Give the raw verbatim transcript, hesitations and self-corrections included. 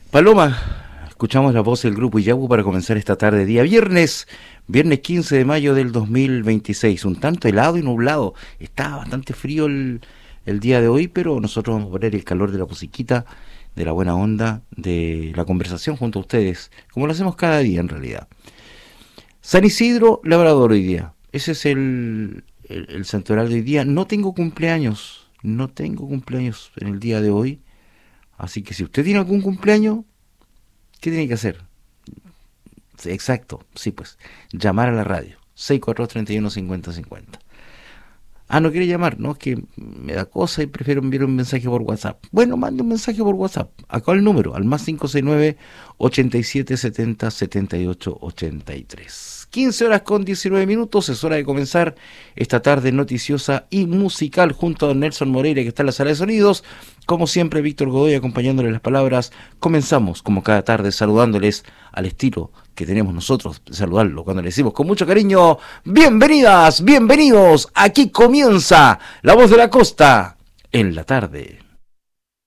Paloma, escuchamos la voz del grupo Iyabu para comenzar esta tarde, día viernes, viernes quince de mayo del dos mil veintiséis, un tanto helado y nublado, está bastante frío el, el día de hoy, pero nosotros vamos a poner el calor de la musiquita, de la buena onda, de la conversación junto a ustedes, como lo hacemos cada día en realidad. San Isidro Labrador hoy día, ese es el, el, el santoral de hoy día. No tengo cumpleaños, no tengo cumpleaños en el día de hoy. Así que si usted tiene algún cumpleaños, ¿qué tiene que hacer? Sí, exacto, sí pues, llamar a la radio, seis cuatro dos, tres uno, cinco cero cinco cero. Ah, no quiere llamar, no, es que me da cosa y prefiero enviar un mensaje por WhatsApp. Bueno, mande un mensaje por WhatsApp, acá el número, al más cinco seis nueve, ochenta y siete setenta, setenta y ocho ochenta y tres. quince horas con diecinueve minutos, es hora de comenzar esta tarde noticiosa y musical junto a don Nelson Moreira, que está en la sala de sonidos. Como siempre, Víctor Godoy acompañándole las palabras. Comenzamos, como cada tarde, saludándoles al estilo que tenemos nosotros de saludarlo cuando le decimos con mucho cariño: bienvenidas, bienvenidos, aquí comienza La Voz de la Costa en la tarde.